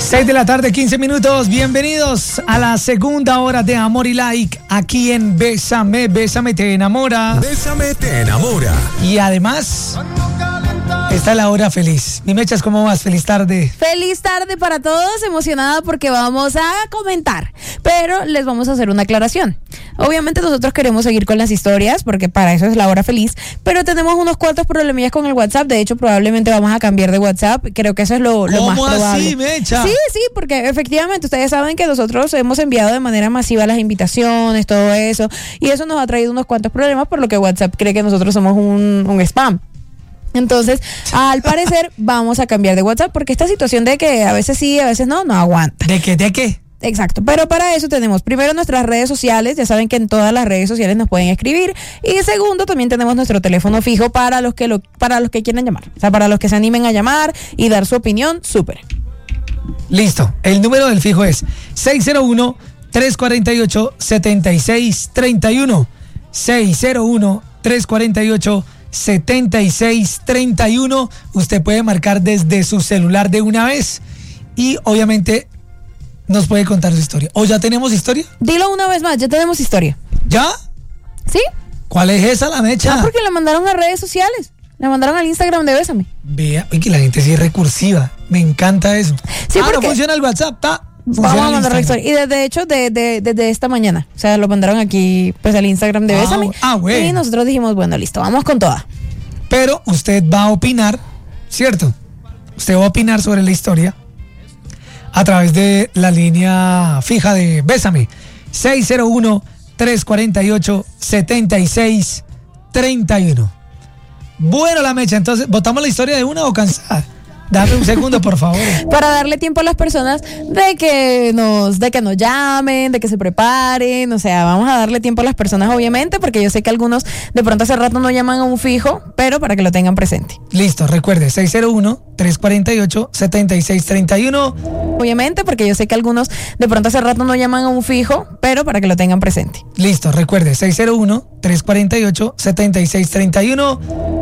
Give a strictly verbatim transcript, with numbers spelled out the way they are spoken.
seis de la tarde, quince minutos. Bienvenidos a la segunda hora de Amor y Like aquí en Bésame, Bésame te enamora. Bésame te enamora. Y además, está la hora feliz. Mi Mechas, ¿cómo vas? Feliz tarde. Feliz tarde para todos, emocionada porque vamos a comentar, pero les vamos a hacer una aclaración. Obviamente nosotros queremos seguir con las historias porque para eso es la hora feliz, pero tenemos unos cuantos problemillas con el WhatsApp. De hecho, probablemente vamos a cambiar de WhatsApp. Creo que eso es lo, lo más probable. ¿Cómo así, Mecha? Sí, sí, porque efectivamente ustedes saben que nosotros hemos enviado de manera masiva las invitaciones, todo eso, y eso nos ha traído unos cuantos problemas, por lo que WhatsApp cree que nosotros somos un, un spam. Entonces, al parecer, vamos a cambiar de WhatsApp porque esta situación de que a veces sí, a veces no, no aguanta. ¿De qué? ¿De qué? Exacto, pero para eso tenemos primero nuestras redes sociales, ya saben que en todas las redes sociales nos pueden escribir, y segundo también tenemos nuestro teléfono fijo para los que lo, para los que quieran llamar, o sea, para los que se animen a llamar y dar su opinión, súper. Listo, el número del fijo es seis cero uno, tres cuatro ocho, siete seis tres uno, seis cero uno, tres cuatro ocho, siete seis tres uno. Usted puede marcar desde su celular de una vez y obviamente nos puede contar su historia. ¿O ya tenemos historia? Dilo una vez más, ya tenemos historia. ¿Ya? ¿Sí? ¿Cuál es esa, la Mecha? Ah, porque la mandaron a redes sociales. La mandaron al Instagram de Bésame. Vea, y que la gente sí es recursiva. Me encanta eso. Sí, ah, porque no funciona el WhatsApp, está. Vamos a mandar la historia. Y desde de hecho, desde de, de, de esta mañana. O sea, lo mandaron aquí, pues, al Instagram de ah, Bésame. Ah, bueno. Y nosotros dijimos, bueno, listo, vamos con toda. Pero usted va a opinar, ¿cierto? Usted va a opinar sobre la historia a través de la línea fija de Bésame, seis cero uno, tres cuatro ocho, siete seis tres uno. Bueno, la Mecha, entonces, ¿votamos la historia de una o cansada? Dame un segundo, por favor. Para darle tiempo a las personas de que nos, de que nos llamen, de que se preparen. O sea, vamos a darle tiempo a las personas, obviamente, porque yo sé que algunos de pronto hace rato no llaman a un fijo, pero para que lo tengan presente. Listo, recuerde, seis cero uno, tres cuatro ocho, siete seis tres uno. Obviamente, porque yo sé que algunos de pronto hace rato no llaman a un fijo, pero para que lo tengan presente. Listo, recuerde, seis cero uno, tres cuatro ocho, siete seis tres uno.